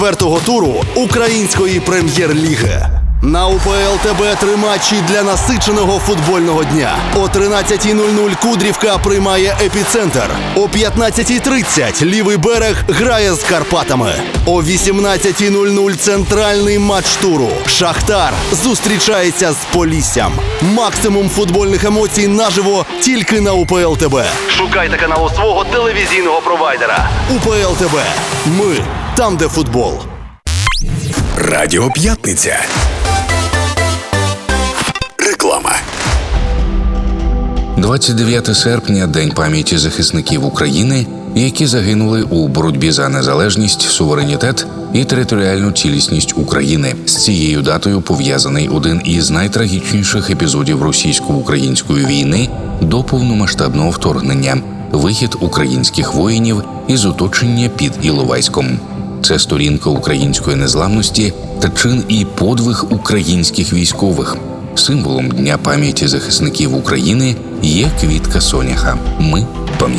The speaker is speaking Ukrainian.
4-го туру української прем'єр-ліги. На УПЛ ТБ 3 матчі для насиченого футбольного дня. О 13:00 Кудрівка приймає Епіцентр. О 15:30 Лівий берег грає з Карпатами. О 18:00 центральний матч туру. Шахтар зустрічається з Поліссям. Максимум футбольних емоцій наживо тільки на УПЛ ТБ. Шукайте канал у свого телевізійного провайдера. УПЛ ТБ. Ми там, де футбол. Радіо П'ятниця. Реклама. 29 серпня – День пам'яті захисників України, які загинули у боротьбі за незалежність, суверенітет і територіальну цілісність України. З цією датою пов'язаний один із найтрагічніших епізодів російсько-української війни до повномасштабного вторгнення – вихід українських воїнів із оточення під Іловайськом. Це сторінка української незламності та чин і подвиг українських військових. Символом Дня пам'яті захисників України є квітка соняха. Ми пам'ятаємо.